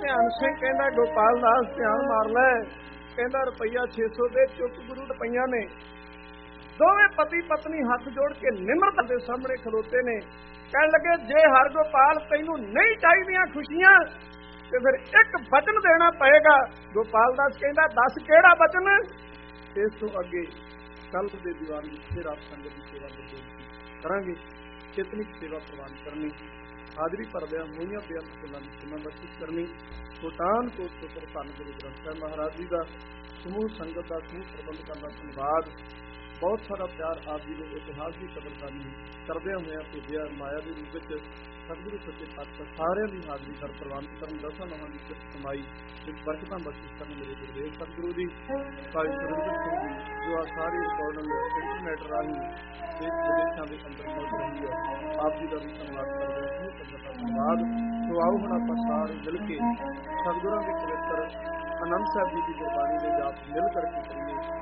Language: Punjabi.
ਨਿਹੰਗ ਸਿੰਘ ਕਹਿੰਦਾ ਗੋਪਾਲ ਦਾਸ ਧਿਆਨ ਮਾਰ ਲੈ, ਕਹਿੰਦਾ ਰੁਪਈਆ 600 ਦੇ ਚੁੱਕ ਗੁਰੂ ਰੁਪਈਆ ਨੇ। ਦੋਵੇਂ ਪਤੀ ਪਤਨੀ ਹੱਥ ਜੋੜ ਕੇ ਨਿਮਰਤਾ ਦੇ ਸਾਹਮਣੇ ਖਲੋਤੇ ਨੇ। ਕਹਿਣ ਲੱਗੇ ਜੇ ਹਰਗੋਪਾਲ ਤੈਨੂੰ ਨਹੀਂ ਚਾਹੀਦੀਆਂ ਖੁਸ਼ੀਆਂ ਤੇ ਫਿਰ ਇੱਕ ਵਚਨ ਦੇਣਾ ਪਏਗਾ। ਗੋਪਾਲ ਦਾਸ ਕਹਿੰਦਾ ਦੱਸ ਕਿਹੜਾ ਵਚਨ। ਇਸ ਤੋਂ ਅੱਗੇ ਕੱਲ ਦੇ ਦੀਵਾਨ ਵਿੱਚ ਫਿਰ ਆਪ ਸੰਗਤ ਦੀ ਸੇਵਾ ਦੇ ਕਰਾਂਗੇ। ਚੇਤਨਿਕ ਸੇਵਾ ਪ੍ਰਵਾਨ ਕਰਨੀ, ਹਾਜ਼ਰੀ ਭਰਦਿਆਂ ਹੋਈਆਂ ਬੇਅੰਤ ਫੁੱਲਾਂ ਦੀ ਸਿਮਰਨ ਬਖਸ਼ਿਸ਼ ਕਰਨੀ। ਕੋਟਾਨ ਕੋਟ ਤੋਂ ਧੰਨ ਗੁਰੂ ਗ੍ਰੰਥ ਸਾਹਿਬ ਮਹਾਰਾਜ ਜੀ ਦਾ ਸਮੂਹ ਸੰਗਤ ਦਾ ਸਮੂਹ ਪ੍ਰਬੰਧਕਾਂ ਦਾ ਧੰਨਵਾਦ। ਬਹੁਤ ਸਾਰਾ ਪਿਆਰ ਆਪ ਜੀ ਨੂੰ ਇਤਿਹਾਸ ਦੀ ਕਦਰਦਾਨੀ ਕਰਦਿਆਂ ਹੋਇਆਂ ਭੇਜਿਆ। ਮਾਇਆ ਦੇ ਰੂਪ ਵਿੱਚ ਸਤਿਗੁਰੂ ਸੱਚੇ ਪਾਤਸ਼ਾਹ ਸਾਰਿਆਂ ਦੀ ਹਾਜ਼ਰੀ ਕਰ ਪ੍ਰਵਾਨ ਕਰਨ, ਦਸਾਂ ਨਵਾਂ ਦੀ ਸਿਫਤ ਕਮਾਈ ਵਿੱਚ ਬਰਕਤਾਂ ਬਖਸ਼ਿਸ਼ ਕਰਨ ਮੇਰੇ ਗੁਰਦੇਵ ਸਤਿਗੁਰੂ ਜੀ। ਭਾਈ ਸੁਰਿੰਦਰ ਸਿੰਘ ਜੀ ਜੋ ਆ ਸਾਰੀ ਰਿਕਾਰਡਿੰਗ ਇੰਟਰਨੈਟ ਰਾਹੀਂ ਦੇਸ਼ ਵਿਦੇਸ਼ਾਂ ਦੇ ਅੰਦਰ ਮੌਜੂਦ ਰਹੀ ਹੈ, ਆਪ ਜੀ ਦਾ ਵੀ ਧੰਨਵਾਦ ਕਰਦੇ ਹਾਂ। ਸਮੂਹ ਸੰਗਤ ਦਾ ਧੰਨਵਾਦ। ਸੋ ਆਓ ਹੁਣ ਆਪਾਂ ਸਾਰੇ ਮਿਲ ਕੇ ਸਤਿਗੁਰਾਂ ਦੇ ਪਵਿੱਤਰ ਆਨੰਦ ਸਾਹਿਬ ਜੀ ਦੀ ਗੁਰਬਾਣੀ ਦੇ ਜਾਪ ਮਿਲ ਕਰਕੇ ਕਰੀਏ।